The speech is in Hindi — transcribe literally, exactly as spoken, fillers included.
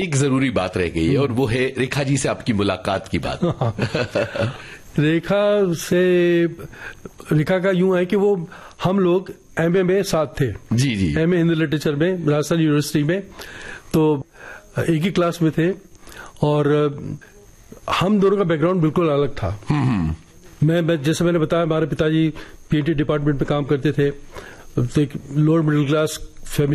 एक जरूरी बात रह गई है और वो है रेखा जी से आपकी मुलाकात की बात। रेखा से रेखा का यूं है कि वो हम लोग एमए में साथ थे। जी जी। एमए हिंदी लिटरेचर में राजस्थान यूनिवर्सिटी में, तो एक ही क्लास में थे और हम दोनों का बैकग्राउंड बिल्कुल अलग था। मैं जैसे मैंने बताया, हमारे पिताजी पीएचडी डिपार्टमेंट में काम करते थे, तो एक लोअर मिडिल क्लास फैमिली